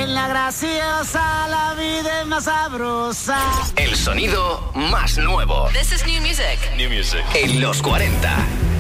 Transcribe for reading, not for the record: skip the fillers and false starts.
En la graciosa la vida es más sabrosa. El sonido más nuevo. This is new music. New music. En los 40.